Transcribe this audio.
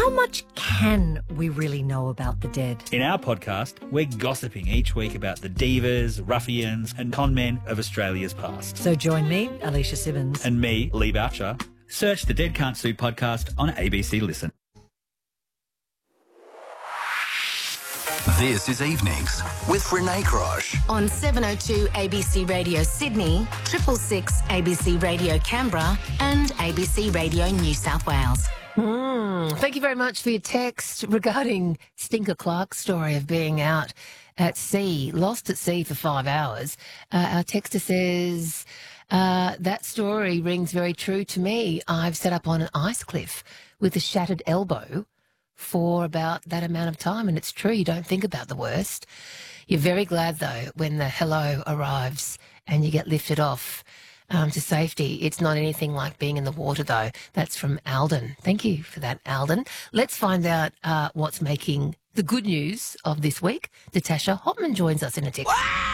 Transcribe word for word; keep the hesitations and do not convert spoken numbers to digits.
How much can we really know about the dead? In our podcast, we're gossiping each week about the divas, ruffians and con men of Australia's past. So join me, Alicia Simmons. And me, Lee Boucher. Search the Dead Can't Sue podcast on A B C Listen. This is Evenings with Renee Crosh. On seven oh two A B C Radio Sydney, triple six A B C Radio Canberra and A B C Radio New South Wales. Mm, thank you very much for your text regarding Stinker Clark's story of being out at sea, lost at sea for five hours. Uh, our texter says, uh, that story rings very true to me. I've sat up on an ice cliff with a shattered elbow for about that amount of time, and it's true, you don't think about the worst. You're very glad, though, when the hello arrives and you get lifted off um, to safety. It's not anything like being in the water, though. That's from Alden. Thank you for that, Alden. Let's find out uh, what's making the good news of this week. Natasha Hopman joins us in a text.